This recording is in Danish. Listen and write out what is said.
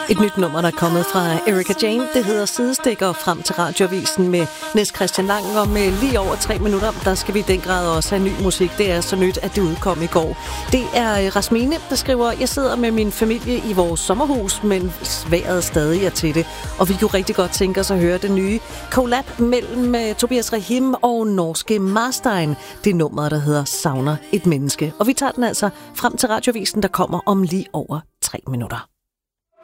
Et nyt nummer, der er kommet fra Erika Jane. Det hedder Sidestikker frem til radioavisen med Næs Christian Lang. Og med lige over 3 minutter, der skal vi i den grad også have ny musik. Det er så nyt, at det udkom i går. Det er Rasmine, der skriver: jeg sidder med min familie i vores sommerhus, men vejret stadig er til det. Og vi kunne rigtig godt tænke os at høre det nye collab mellem Tobias Rahim og norske Marstein. Det nummer, der hedder Savner et menneske. Og vi tager den altså frem til radioavisen, der kommer om lige over 3 minutter.